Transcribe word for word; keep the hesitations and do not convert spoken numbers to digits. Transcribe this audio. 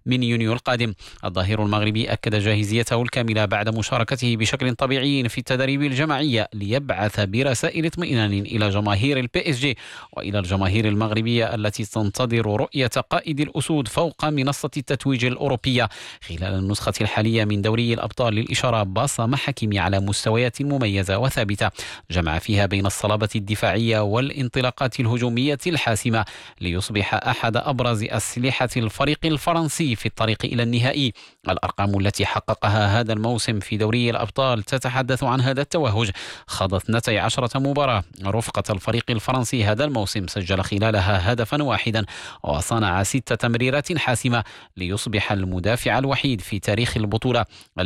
من يونيو القادم. الظهير المغربي أكد جاهزيته الكاملة بعد مشاركته بشكل طبيعي في التدريب الجماعية ليبعث برسائل اطمئنان إلى جماهير البي اس جي وإلى الجماهير المغربية التي تنتظر رؤية قائد الأسود فوق منصة التتويج الأوروبية خلال النسخة الحالية من دوري الأبطال. للإشارة بصم حكيمي على مستويات مميزة وثابتة جمع فيها بين الصلابة الدفاعية والانطلاقات الهجومية الحاسمة ليصبح أحد أبرز أسلحة الفريق الفرنسي في الطريق إلى النهائي. الأرقام التي حققها هذا الموسم في دوري الأبطال تتحدث عن هذا التوهج. خاضت اثنتي عشرة مباراة رفقة الفريق الفرنسي هذا الموسم، سجل خلالها هدفا واحدا وصنع ست تمريرات حاسمة ليصبح المدافع الوحيد في تاريخ البطولة